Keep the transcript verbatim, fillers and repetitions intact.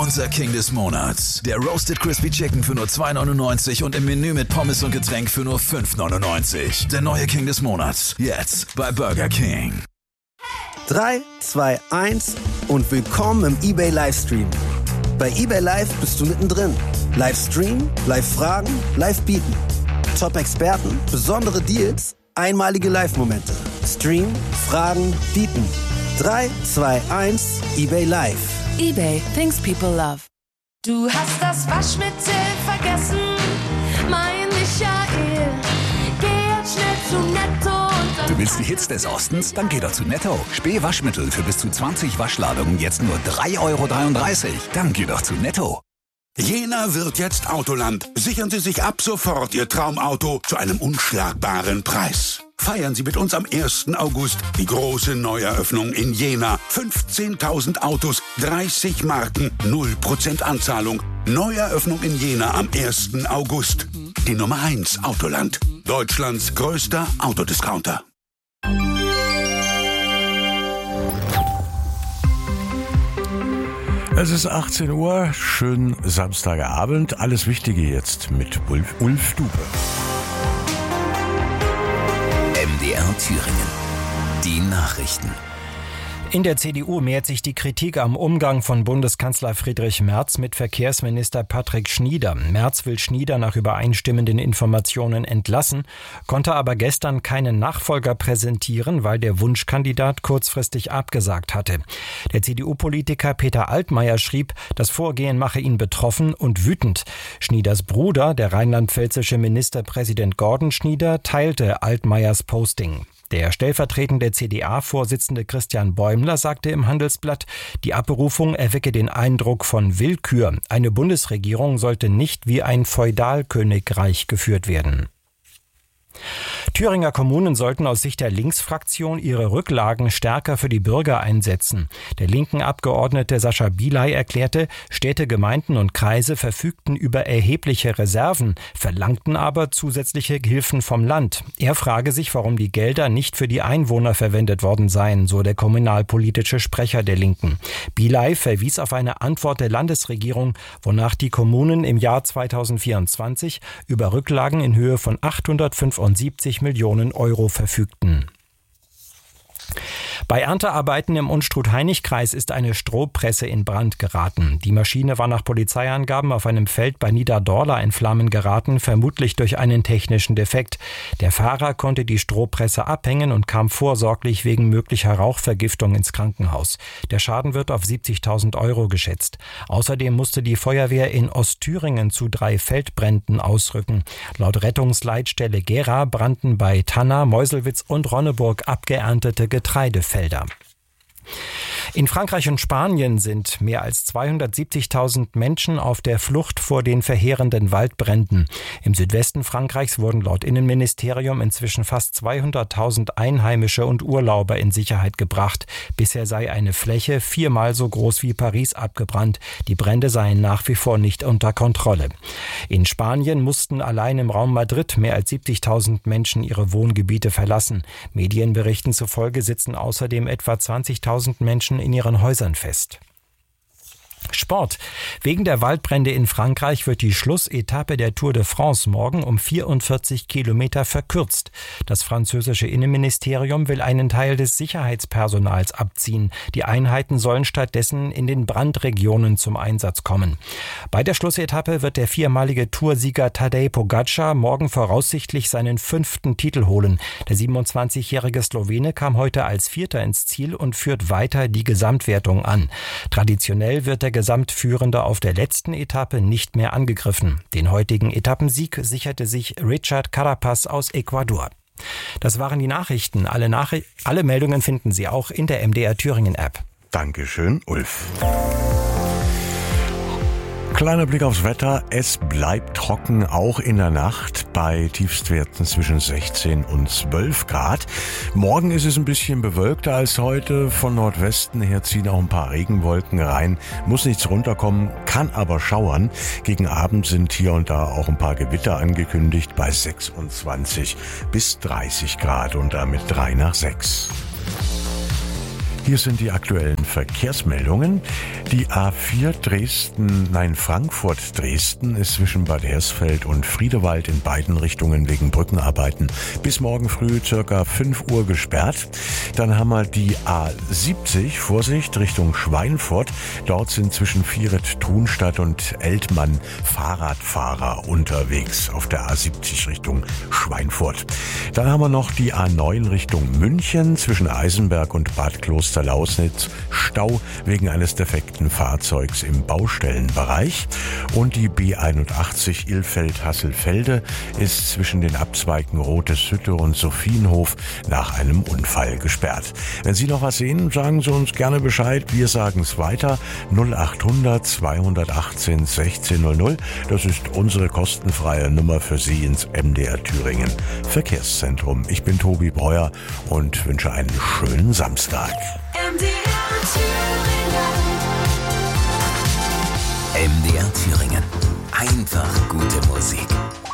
Unser King des Monats. Der Roasted Crispy Chicken für nur zwei neunundneunzig und im Menü mit Pommes und Getränk für nur fünf neunundneunzig. Der neue King des Monats. Jetzt bei Burger King. drei, zwei, eins und willkommen im eBay Livestream. Bei eBay Live bist du mittendrin. Live streamen, live fragen, live bieten. Top-Experten, besondere Deals, einmalige Live-Momente. Stream, fragen, bieten. drei, zwei, eins, eBay Live. eBay, things people love. Du hast das Waschmittel vergessen, mein Michael. Geh jetzt schnell zu Netto und dann... Du willst die Hits des Ostens? Dann geh doch zu Netto. Spee Waschmittel für bis zu zwanzig Waschladungen jetzt nur drei Euro dreiunddreißig. Dann geh doch zu Netto. Jena wird jetzt Autoland. Sichern Sie sich ab sofort Ihr Traumauto zu einem unschlagbaren Preis. Feiern Sie mit uns am ersten August die große Neueröffnung in Jena. fünfzehntausend Autos, dreißig Marken, null Prozent Anzahlung. Neueröffnung in Jena am ersten August. Die Nummer eins Autoland. Deutschlands größter Autodiscounter. Es ist achtzehn Uhr, schönen Samstagabend. Alles Wichtige jetzt mit Ulf, Ulf Dube. M D R Thüringen. Die Nachrichten. In der C D U mehrt sich die Kritik am Umgang von Bundeskanzler Friedrich Merz mit Verkehrsminister Patrick Schnieder. Merz will Schnieder nach übereinstimmenden Informationen entlassen, konnte aber gestern keinen Nachfolger präsentieren, weil der Wunschkandidat kurzfristig abgesagt hatte. Der C D U-Politiker Peter Altmaier schrieb, das Vorgehen mache ihn betroffen und wütend. Schnieders Bruder, der rheinland-pfälzische Ministerpräsident Gordon Schnieder, teilte Altmaiers Posting. Der stellvertretende C D A-Vorsitzende Christian Bäumler sagte im Handelsblatt, die Abberufung erwecke den Eindruck von Willkür. Eine Bundesregierung sollte nicht wie ein Feudalkönigreich geführt werden. Thüringer Kommunen sollten aus Sicht der Linksfraktion ihre Rücklagen stärker für die Bürger einsetzen. Der linken Abgeordnete Sascha Bielay erklärte, Städte, Gemeinden und Kreise verfügten über erhebliche Reserven, verlangten aber zusätzliche Hilfen vom Land. Er frage sich, warum die Gelder nicht für die Einwohner verwendet worden seien, so der kommunalpolitische Sprecher der Linken. Bielay verwies auf eine Antwort der Landesregierung, wonach die Kommunen im Jahr zweitausendvierundzwanzig über Rücklagen in Höhe von achthundertfünfundsiebzig Millionen Euro verfügten. Bei Erntearbeiten im Unstrut-Hainich-Kreis ist eine Strohpresse in Brand geraten. Die Maschine war nach Polizeiangaben auf einem Feld bei Niederdorla in Flammen geraten, vermutlich durch einen technischen Defekt. Der Fahrer konnte die Strohpresse abhängen und kam vorsorglich wegen möglicher Rauchvergiftung ins Krankenhaus. Der Schaden wird auf siebzigtausend Euro geschätzt. Außerdem musste die Feuerwehr in Ostthüringen zu drei Feldbränden ausrücken. Laut Rettungsleitstelle Gera brannten bei Tanna, Meuselwitz und Ronneburg abgeerntete Getreidefelder. In Frankreich und Spanien sind mehr als zweihundertsiebzigtausend Menschen auf der Flucht vor den verheerenden Waldbränden. Im Südwesten Frankreichs wurden laut Innenministerium inzwischen fast zweihunderttausend Einheimische und Urlauber in Sicherheit gebracht. Bisher sei eine Fläche viermal so groß wie Paris abgebrannt. Die Brände seien nach wie vor nicht unter Kontrolle. In Spanien mussten allein im Raum Madrid mehr als siebzigtausend Menschen ihre Wohngebiete verlassen. Medienberichten zufolge sitzen außerdem etwa zwanzigtausend Menschen in ihren Häusern fest. Sport. Wegen der Waldbrände in Frankreich wird die Schlussetappe der Tour de France morgen um vierundvierzig Kilometer verkürzt. Das französische Innenministerium will einen Teil des Sicherheitspersonals abziehen. Die Einheiten sollen stattdessen in den Brandregionen zum Einsatz kommen. Bei der Schlussetappe wird der viermalige Toursieger Tadej Pogačar morgen voraussichtlich seinen fünften Titel holen. Der siebenundzwanzigjährige Slowene kam heute als Vierter ins Ziel und führt weiter die Gesamtwertung an. Traditionell wird der Gesamtführende auf der letzten Etappe nicht mehr angegriffen. Den heutigen Etappensieg sicherte sich Richard Carapaz aus Ecuador. Das waren die Nachrichten. Alle, Nachri- alle Meldungen finden Sie auch in der M D R Thüringen App. Dankeschön, Ulf. Kleiner Blick aufs Wetter. Es bleibt trocken, auch in der Nacht bei Tiefstwerten zwischen sechzehn und zwölf Grad. Morgen ist es ein bisschen bewölkter als heute. Von Nordwesten her ziehen auch ein paar Regenwolken rein. Muss nichts runterkommen, kann aber schauern. Gegen Abend sind hier und da auch ein paar Gewitter angekündigt bei sechsundzwanzig bis dreißig Grad und damit drei nach sechs. Hier sind die aktuellen Verkehrsmeldungen. Die A vier Dresden, nein Frankfurt-Dresden ist zwischen Bad Hersfeld und Friedewald in beiden Richtungen wegen Brückenarbeiten bis morgen früh circa fünf Uhr gesperrt. Dann haben wir die A siebzig, Vorsicht, Richtung Schweinfurt. Dort sind zwischen Vieret-Thunstadt und Eltmann Fahrradfahrer unterwegs auf der A siebzig Richtung Schweinfurt. Dann haben wir noch die A neun Richtung München zwischen Eisenberg und Bad Klosterlausnitz. Stau wegen eines defekten Fahrzeugs im Baustellenbereich. Und die B einundachtzig Ilfeld-Hasselfelde ist zwischen den Abzweigen Roteshütte und Sophienhof nach einem Unfall gesperrt. Wenn Sie noch was sehen, sagen Sie uns gerne Bescheid. Wir sagen es weiter. null achthundert zweihundertachtzehn sechzehn null null. Das ist unsere kostenfreie Nummer für Sie ins M D R Thüringen Verkehrszentrum. Ich bin Tobi Breuer und wünsche einen schönen Samstag. M D R Thüringen. M D R Thüringen. Einfach gute Musik.